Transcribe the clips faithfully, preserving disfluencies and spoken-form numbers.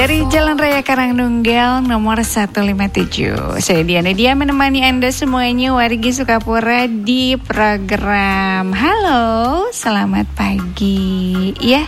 Dari Jalan Raya Karangnunggal nomor seratus lima puluh tujuh. Saya Diana Dia menemani Anda semuanya wargi Sukapura di program Halo, selamat pagi. Ya,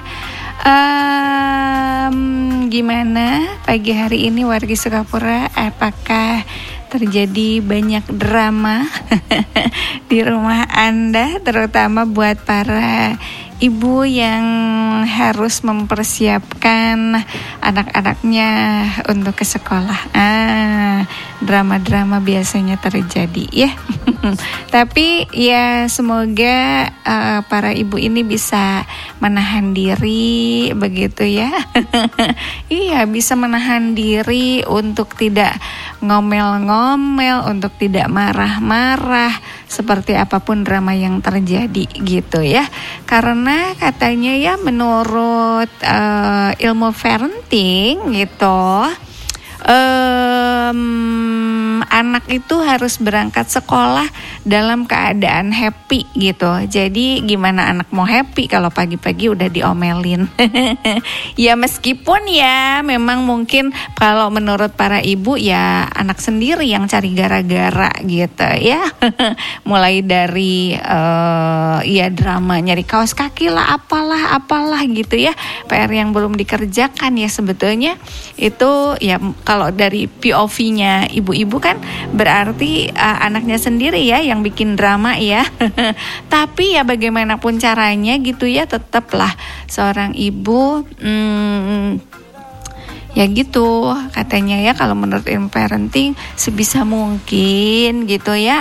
um, gimana pagi hari ini wargi Sukapura? Apakah terjadi banyak drama di rumah Anda, terutama buat para ibu yang harus mempersiapkan anak-anaknya untuk ke sekolah. Ah, drama-drama biasanya terjadi ya. Tapi ya semoga uh, para ibu ini bisa menahan diri begitu ya. Iya, bisa menahan diri untuk tidak ngomel-ngomel, untuk tidak marah-marah seperti apapun drama yang terjadi gitu ya. Karena katanya ya menurut uh, ilmu parenting gitu, um, anak itu harus berangkat sekolah dalam keadaan happy gitu. Jadi gimana anak mau happy kalau pagi-pagi udah diomelin? Ya meskipun ya memang mungkin kalau menurut para ibu ya anak sendiri yang cari gara-gara gitu ya. Mulai dari uh, ya drama nyari kaos kaki lah, apalah apalah gitu ya. P R yang belum dikerjakan ya sebetulnya itu ya kalau dari P O V-nya ibu-ibu kan berarti uh, anaknya sendiri ya yang bikin drama ya. Tapi ya bagaimanapun caranya gitu ya, tetaplah seorang ibu hmm, ya gitu katanya ya, kalau menurut ilmu parenting sebisa mungkin gitu ya